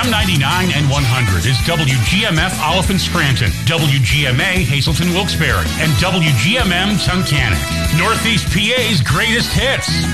FM 99 and 100 is WGMF Oliphant Scranton, WGMA Hazelton Wilkes-Barre, and WGMM Tunkhannock. Northeast PA's greatest hits.